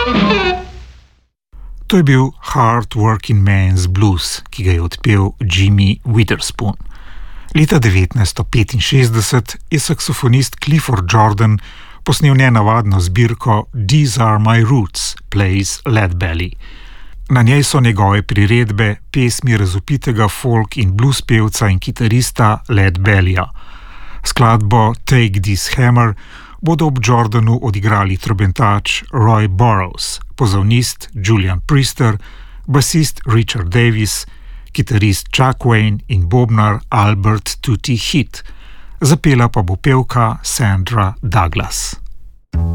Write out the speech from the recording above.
To je bil Hard Working Man's Blues, ki ga je odpel Jimmy Witherspoon. Leta 1965 je saksofonist Clifford Jordan posnel nenavadno zbirko These Are My Roots, Plays Leadbelly. Na njej so njegove priredbe pesmi razvpitega folk in blues pevca in kitarista Leadbellyja. Skladbo Take This Hammer bodo ob Jordanu odigrali trobentač Roy Burrows, pozavnist Julian Priester, basist Richard Davis, kitarist Chuck Wayne in bobnar Albert Tutti Heath. Zapela pa bo pevka Sandra Douglas.